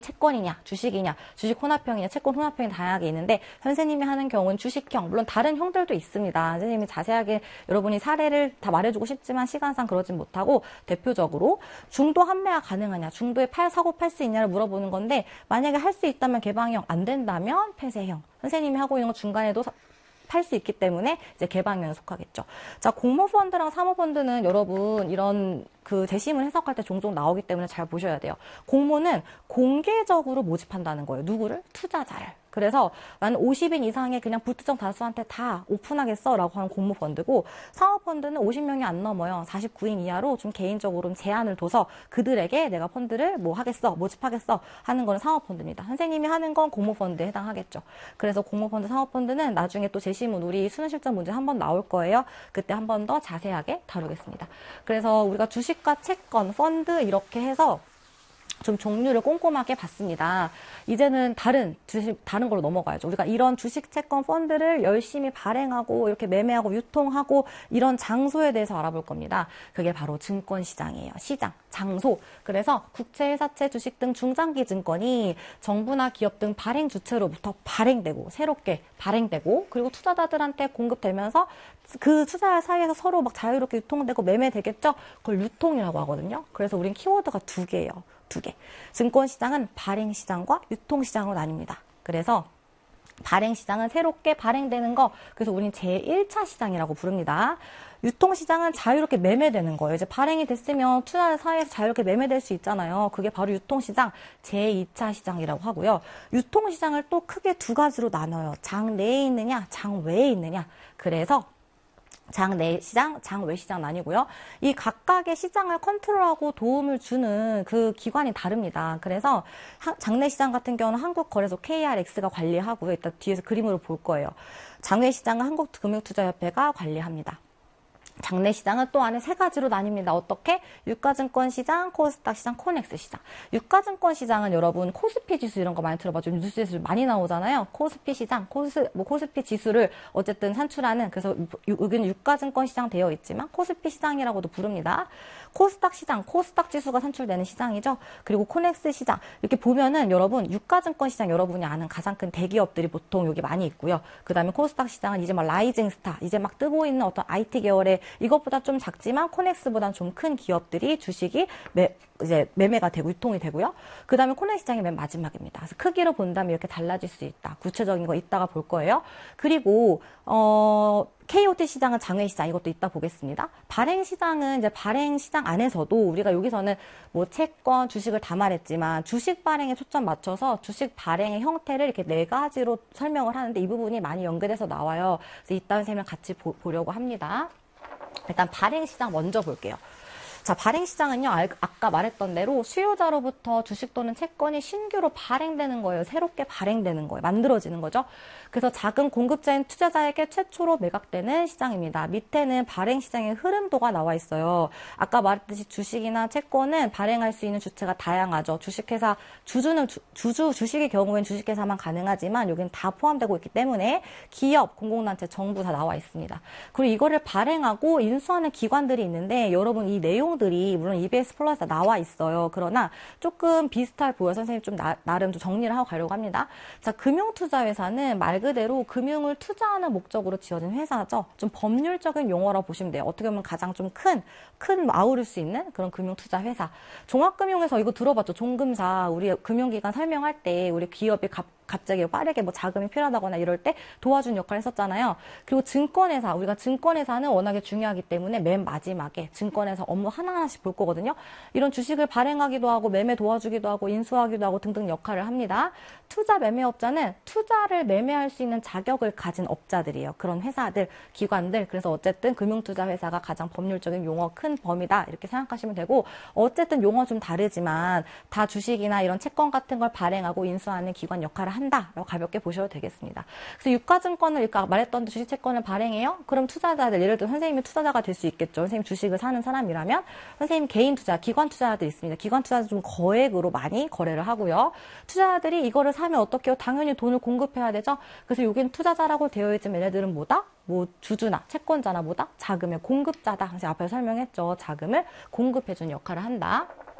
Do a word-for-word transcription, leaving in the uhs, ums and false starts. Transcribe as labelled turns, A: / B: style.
A: 채권이냐, 주식이냐, 주식 혼합형이냐, 채권 혼합형이 다양하게 있는데 선생님이 하는 경우는 주식형, 물론 다른 형들도 있습니다. 선생님이 자세하게 여러분이 사례를 다 말해주고 싶지만 시간상 그러진 못하고 대표적으로 중도 환매가 가능하냐, 중도에 팔, 사고 팔 수 있냐를 물어보는 건데 만약에 할 수 있다면 개방형, 안 된다면 폐쇄형. 선생님이 하고 있는 거 중간에도 팔 수 있기 때문에 이제 개방형에 속하겠죠. 자, 공모펀드랑 사모펀드는 여러분 이런 그 재심을 해석할 때 종종 나오기 때문에 잘 보셔야 돼요. 공모는 공개적으로 모집한다는 거예요. 누구를? 투자자를. 그래서 나는 오십 인 이상의 그냥 불특정 다수한테 다 오픈하겠어 라고 하는 공모펀드고, 사모펀드는 오십 명이 안 넘어요. 사십구 인 이하로 좀 개인적으로 제한을 둬서 그들에게 내가 펀드를 뭐 하겠어, 모집하겠어 하는 거는 사모펀드입니다. 선생님이 하는 건 공모펀드에 해당하겠죠. 그래서 공모펀드, 사모펀드는 나중에 또 재심은 우리 수능 실전 문제 한 번 나올 거예요. 그때 한 번 더 자세하게 다루겠습니다. 그래서 우리가 주식과 채권, 펀드 이렇게 해서 좀 종류를 꼼꼼하게 봤습니다. 이제는 다른 주식, 다른 걸로 넘어가야죠. 우리가 이런 주식, 채권, 펀드를 열심히 발행하고 이렇게 매매하고 유통하고 이런 장소에 대해서 알아볼 겁니다. 그게 바로 증권시장이에요. 시장, 장소. 그래서 국채, 회사채, 주식 등 중장기 증권이 정부나 기업 등 발행 주체로부터 발행되고 새롭게 발행되고 그리고 투자자들한테 공급되면서 그 투자자 사이에서 서로 막 자유롭게 유통되고 매매되겠죠? 그걸 유통이라고 하거든요. 그래서 우린 키워드가 두 개예요. 두 개. 증권시장은 발행시장과 유통시장으로 나뉩니다. 그래서 발행시장은 새롭게 발행되는 거, 그래서 우린 제일 차 시장이라고 부릅니다. 유통시장은 자유롭게 매매되는 거예요. 이제 발행이 됐으면 투자자 사이에서 자유롭게 매매될 수 있잖아요. 그게 바로 유통시장 제이 차 시장이라고 하고요. 유통시장을 또 크게 두 가지로 나눠요. 장 내에 있느냐, 장 외에 있느냐. 그래서 장내 시장, 장외 시장 나뉘고요. 이 각각의 시장을 컨트롤하고 도움을 주는 그 기관이 다릅니다. 그래서 장내 시장 같은 경우는 한국거래소 케이알엑스가 관리하고요. 이따 뒤에서 그림으로 볼 거예요. 장외 시장은 한국금융투자협회가 관리합니다. 장내 시장은 또 안에 세 가지로 나뉩니다. 어떻게? 유가증권 시장, 코스닥 시장, 코넥스 시장. 유가증권 시장은 여러분 코스피 지수 이런 거 많이 들어봤죠. 뉴스에서 많이 나오잖아요. 코스피 시장, 코스 뭐 코스피 지수를 어쨌든 산출하는, 그래서 여기는 유가증권 시장 되어 있지만 코스피 시장이라고도 부릅니다. 코스닥 시장, 코스닥 지수가 산출되는 시장이죠. 그리고 코넥스 시장. 이렇게 보면은 여러분 유가증권 시장 여러분이 아는 가장 큰 대기업들이 보통 여기 많이 있고요. 그다음에 코스닥 시장은 이제 막 라이징 스타, 이제 막 뜨고 있는 어떤 아이티 계열의 이것보다 좀 작지만 코넥스보다는 좀 큰 기업들이 주식이 매, 이제 매매가 되고 유통이 되고요. 그 다음에 코넥스 시장이 맨 마지막입니다. 그래서 크기로 본다면 이렇게 달라질 수 있다. 구체적인 거 이따가 볼 거예요. 그리고 어 케이오티 시장은 장외 시장, 이것도 이따 보겠습니다. 발행 시장은 이제 발행 시장 안에서도 우리가 여기서는 뭐 채권, 주식을 다 말했지만 주식 발행에 초점 맞춰서 주식 발행의 형태를 이렇게 네 가지로 설명을 하는데 이 부분이 많이 연결해서 나와요. 그래서 이따 설명 같이 보, 보려고 합니다. 일단 발행시장 먼저 볼게요. 자, 발행시장은요, 아까 말했던 대로 수요자로부터 주식 또는 채권이 신규로 발행되는 거예요. 새롭게 발행되는 거예요. 만들어지는 거죠. 그래서 작은 공급자인 투자자에게 최초로 매각되는 시장입니다. 밑에는 발행시장의 흐름도가 나와 있어요. 아까 말했듯이 주식이나 채권은 발행할 수 있는 주체가 다양하죠. 주식회사, 주주는 주, 주주, 주식의 경우엔 주식회사만 가능하지만 여기는 다 포함되고 있기 때문에 기업, 공공단체, 정부 다 나와 있습니다. 그리고 이거를 발행하고 인수하는 기관들이 있는데 여러분 이 내용들이 물론 이비에스 플러스에 나와 있어요. 그러나 조금 비슷할 보여 선생님 좀 나, 나름 좀 정리를 하고 가려고 합니다. 자, 금융투자회사는 말 그대로 금융을 투자하는 목적으로 지어진 회사죠. 좀 법률적인 용어라 보시면 돼요. 어떻게 보면 가장 좀 큰, 큰 아우를 수 있는 그런 금융투자회사. 종합금융에서 이거 들어봤죠. 종금사. 우리 금융기관 설명할 때 우리 기업이 갑 갑자기 빠르게 뭐 자금이 필요하다거나 이럴 때 도와준 역할을 했었잖아요. 그리고 증권회사, 우리가 증권회사는 워낙에 중요하기 때문에 맨 마지막에 증권회사 업무 하나하나씩 볼 거거든요. 이런 주식을 발행하기도 하고 매매 도와주기도 하고 인수하기도 하고 등등 역할을 합니다. 투자 매매업자는 투자를 매매할 수 있는 자격을 가진 업자들이에요. 그런 회사들, 기관들. 그래서 어쨌든 금융투자회사가 가장 법률적인 용어 큰 범위다 이렇게 생각하시면 되고, 어쨌든 용어 좀 다르지만 다 주식이나 이런 채권 같은 걸 발행하고 인수하는 기관 역할을 한다라고 가볍게 보셔도 되겠습니다. 그래서 유가증권을 아까 말했던 주식 채권을 발행해요. 그럼 투자자들, 예를 들어 선생님이 투자자가 될 수 있겠죠. 선생님 주식을 사는 사람이라면 선생님 개인 투자, 기관 투자자들 있습니다. 기관 투자자 좀 거액으로 많이 거래를 하고요. 투자자들이 이거를 사면 어떻게 해요? 당연히 돈을 공급해야 되죠. 그래서 여기는 투자자라고 되어 있지만 얘네들은 뭐다? 뭐 주주나 채권자나 뭐다? 자금의 공급자다. 그래서 앞에 설명했죠. 자금을 공급해주는 역할을 한다.